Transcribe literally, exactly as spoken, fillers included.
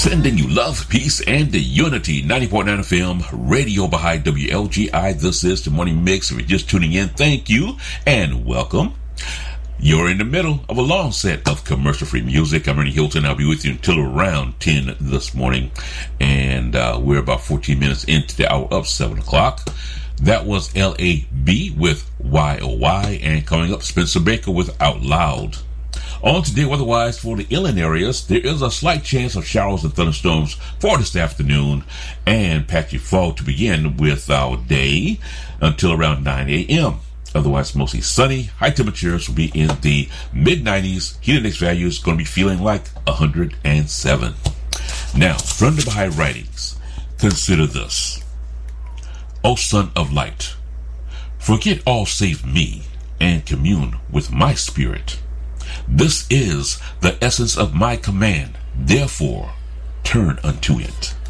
Sending you love, peace, and the unity. ninety point nine F M, Radio Baha'i, W L G I. This is the Morning Mix. If you're just tuning in, thank you and welcome. You're in the middle of a long set of commercial-free music. I'm Ernie Hilton. I'll be with you until around ten this morning. And uh, we're about fourteen minutes into the hour of seven o'clock. That was L A B with Y O Y. And coming up, Spencer Baker with Out Loud. On today, weather-wise, for the inland areas, there is a slight chance of showers and thunderstorms for this afternoon and patchy fog to begin with our day until around nine a.m. Otherwise, mostly sunny. High temperatures will be in the mid nineties. Heat index value is going to be feeling like one hundred seven. Now, from the Baha'i writings, consider this. O Son of Light, forget all save me and commune with my spirit. This is the essence of my command. Therefore, turn unto it.